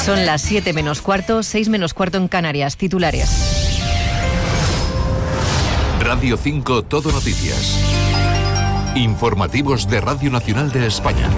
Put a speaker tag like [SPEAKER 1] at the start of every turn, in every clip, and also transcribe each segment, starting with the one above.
[SPEAKER 1] Son las 7 menos cuarto, 6 menos cuarto en Canarias. Titulares.
[SPEAKER 2] Radio 5 Todo Noticias. Informativos de Radio Nacional de España.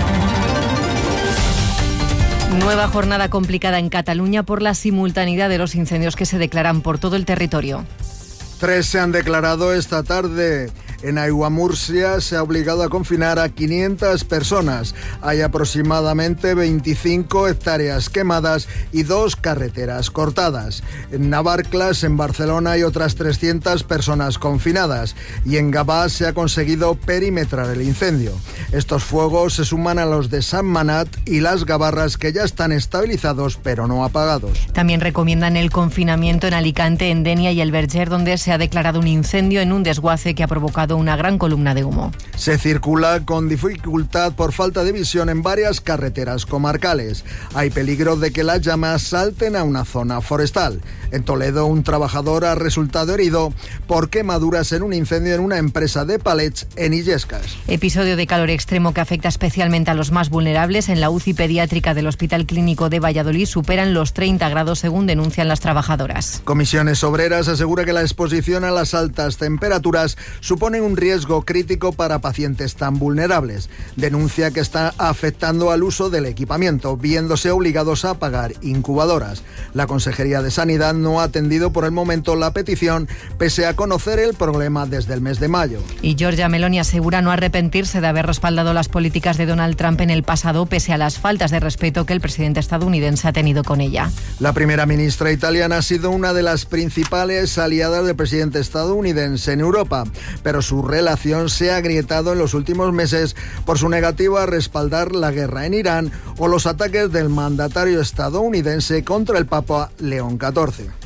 [SPEAKER 1] Nueva jornada complicada en Cataluña por la simultaneidad de los incendios que se declaran por todo el territorio.
[SPEAKER 3] 3 se han declarado esta tarde. En Aiguamurcia se ha obligado a confinar a 500 personas. Hay aproximadamente 25 hectáreas quemadas y 2 carreteras cortadas. En Navarclas, en Barcelona, hay otras 300 personas confinadas. Y en Gavà se ha conseguido perimetrar el incendio. Estos fuegos se suman a los de San Manat y Las Gavarras, que ya están estabilizados pero no apagados.
[SPEAKER 1] También recomiendan el confinamiento en Alicante, en Denia y el Verger, donde se ha declarado un incendio en un desguace que ha provocado una gran columna de humo.
[SPEAKER 3] Se circula con dificultad por falta de visión en varias carreteras comarcales. Hay peligro de que las llamas salten a una zona forestal. En Toledo, un trabajador ha resultado herido por quemaduras en un incendio en una empresa de palets en Illescas.
[SPEAKER 1] Episodio de calor extremo que afecta especialmente a los más vulnerables. En la UCI pediátrica del Hospital Clínico de Valladolid superan los 30 grados según denuncian las trabajadoras.
[SPEAKER 3] Comisiones Obreras asegura que la exposición a las altas temperaturas supone un riesgo crítico para pacientes tan vulnerables. Denuncia que está afectando al uso del equipamiento, viéndose obligados a pagar incubadoras. La Consejería de Sanidad no ha atendido por el momento la petición, pese a conocer el problema desde el mes de mayo.
[SPEAKER 1] Y Giorgia Meloni asegura no arrepentirse de haber respaldado las políticas de Donald Trump en el pasado, pese a las faltas de respeto que el presidente estadounidense ha tenido con ella.
[SPEAKER 3] La primera ministra italiana ha sido una de las principales aliadas del presidente estadounidense en Europa, pero su relación se ha agrietado en los últimos meses por su negativa a respaldar la guerra en Irán o los ataques del mandatario estadounidense contra el Papa León XIV.